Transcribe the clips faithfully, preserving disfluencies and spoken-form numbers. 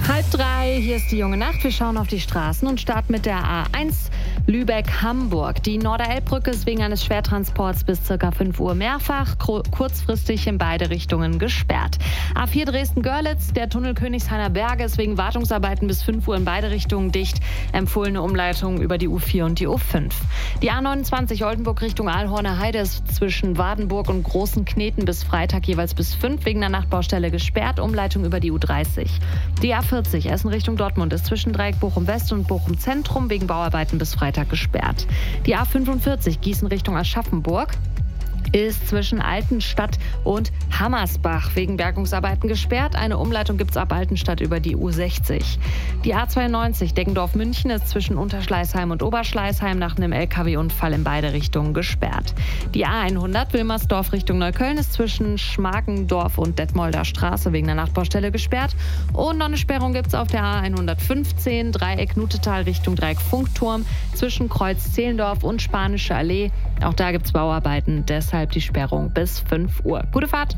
Halb drei, hier ist die junge Nacht. Wir schauen auf die Straßen und starten mit der A eins Lübeck-Hamburg. Die Norderelbbrücke ist wegen eines Schwertransports bis ca. fünf Uhr mehrfach kurzfristig in beide Richtungen gesperrt. A vier Dresden-Görlitz, der Tunnel Königshainer Berge ist wegen Wartungsarbeiten bis fünf Uhr in beide Richtungen dicht. Empfohlene Umleitung über die U vier und die U fünf. Die A neunundzwanzig Oldenburg Richtung Aalhorner Heide ist zwischen Wadenburg und Großen Kneten bis Freitag jeweils bis fünf wegen der Nachtbaustelle gesperrt. Umleitung über die U dreißig. Die A vierzig Essen Richtung Dortmund ist zwischen Dreieck Bochum West und Bochum Zentrum wegen Bauarbeiten bis Freitag gesperrt. Die A fünfundvierzig Gießen Richtung Aschaffenburg ist zwischen Altenstadt und Hammersbach wegen Bergungsarbeiten gesperrt. Eine Umleitung gibt es ab Altenstadt über die U sechzig. Die A zweiundneunzig Deggendorf-München ist zwischen Unterschleißheim und Oberschleißheim nach einem L K W-Unfall in beide Richtungen gesperrt. Die A hundert Wilmersdorf Richtung Neukölln ist zwischen Schmarkendorf und Detmolder Straße wegen der Nachtbaustelle gesperrt. Und noch eine Sperrung gibt es auf der A hundertfünfzehn Dreieck Nutetal Richtung Dreieck Funkturm zwischen Kreuz Zehlendorf und Spanische Allee. Auch da gibt es Bauarbeiten, deshalb die Sperrung bis fünf Uhr. Gute Fahrt!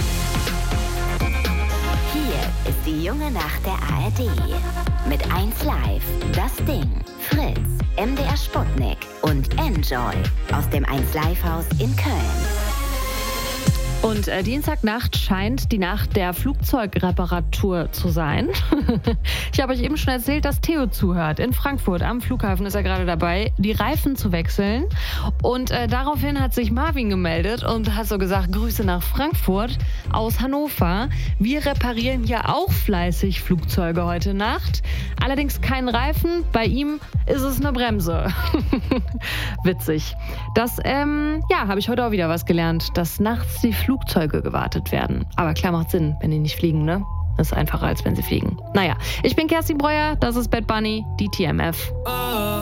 Hier ist die junge Nacht der A R D. Mit eins Live, Das Ding, Fritz, M D R Sputnik und Enjoy aus dem eins Live Haus in Köln. Und äh, Dienstagnacht scheint die Nacht der Flugzeugreparatur zu sein. Ich habe euch eben schon erzählt, dass Theo zuhört. In Frankfurt am Flughafen ist er gerade dabei, die Reifen zu wechseln. Und äh, daraufhin hat sich Marvin gemeldet und hat so gesagt, Grüße nach Frankfurt aus Hannover. Wir reparieren hier auch fleißig Flugzeuge heute Nacht. Allerdings kein Reifen, bei ihm ist es eine Bremse. Witzig. Das, ähm, ja, habe ich heute auch wieder was gelernt, dass nachts die Flugzeuge gewartet werden. Aber klar, macht Sinn, wenn die nicht fliegen, ne? Das ist einfacher, als wenn sie fliegen. Naja, ich bin Kerstin Breuer, das ist Bad Bunny, die T M F.